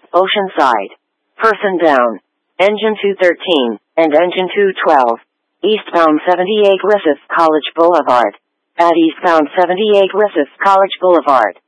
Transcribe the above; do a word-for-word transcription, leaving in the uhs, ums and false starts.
Oceanside. Person down. Engine two thirteen, and Engine two twelve. Eastbound seventy-eight Griffith College Boulevard. At eastbound seventy-eight Griffith College Boulevard.